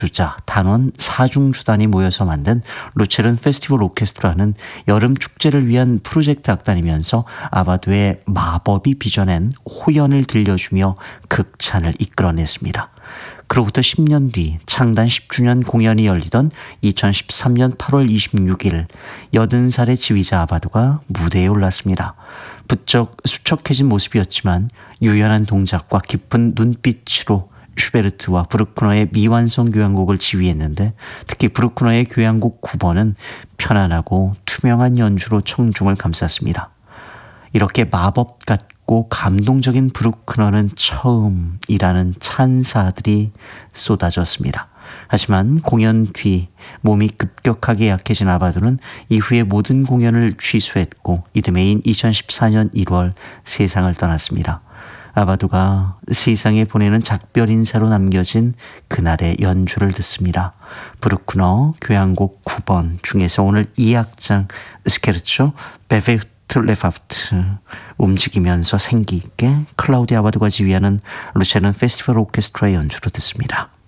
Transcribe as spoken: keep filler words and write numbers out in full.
주자, 단원 사중주단이 모여서 만든 루체른 페스티벌 오케스트라는 여름 축제를 위한 프로젝트 악단이면서 아바도의 마법이 빚어낸 호연을 들려주며 극찬을 이끌어냈습니다. 그로부터 십 년 뒤 창단 십 주년 공연이 열리던 이천십삼 년 팔월 이십육일 여든 살의 지휘자 아바도가 무대에 올랐습니다. 부쩍 수척해진 모습이었지만 유연한 동작과 깊은 눈빛으로 슈베르트와 브루크너의 미완성 교향곡을 지휘했는데, 특히 브루크너의 교향곡 구 번은 편안하고 투명한 연주로 청중을 감쌌습니다. 이렇게 마법 같고 감동적인 브루크너는 처음이라는 찬사들이 쏟아졌습니다. 하지만 공연 뒤 몸이 급격하게 약해진 아바도는 이후에 모든 공연을 취소했고 이듬해인 이천십사 년 일월 세상을 떠났습니다. 아바도가 세상에 보내는 작별 인사로 남겨진 그날의 연주를 듣습니다. 브루크너 교향곡 구 번 중에서 오늘 이 악장 스케르초 베베트 레파프트, 움직이면서 생기 있게 클라우디 아바도가 지휘하는 루체른 페스티벌 오케스트라의 연주로 듣습니다.